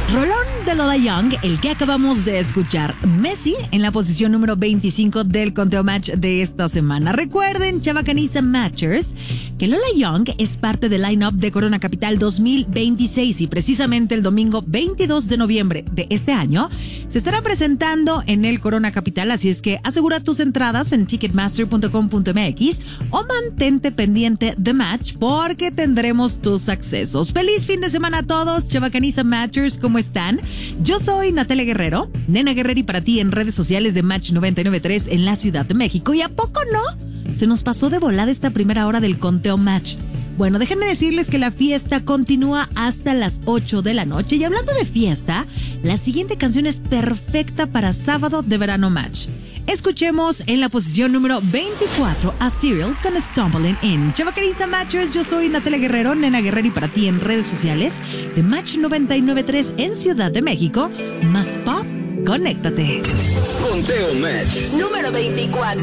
Rolón de Lola Young, el que acabamos de escuchar. Messi en la posición número 25 del conteo match de esta semana. Recuerden, Chavacaniza Matchers, que Lola Young es parte del line-up de Corona Capital 2026 y precisamente el domingo 22 de noviembre de este año se estará presentando en el Corona Capital, así es que asegura tus entradas en ticketmaster.com.mx o mantente pendiente de Match porque tendremos tus accesos. ¡Feliz fin de semana a todos, Chavacaniza Matchers! ¿Cómo están? Yo soy Natalia Guerrero, Nena Guerrero, y para ti en redes sociales de Match 99.3 en la Ciudad de México. ¿Y a poco no? Se nos pasó de volada esta primera hora del conteo Match. Bueno, déjenme decirles que la fiesta continúa hasta las 8 de la noche. Y hablando de fiesta, la siguiente canción es perfecta para sábado de verano Match. Escuchemos en la posición número 24 a Cyril con Stumbling In. Chavacaniza Matchers, yo soy Natalia Guerrero, Nena Guerrero, y para ti en redes sociales de Match 99.3 en Ciudad de México. Más pop, conéctate. Conteo Match número 24.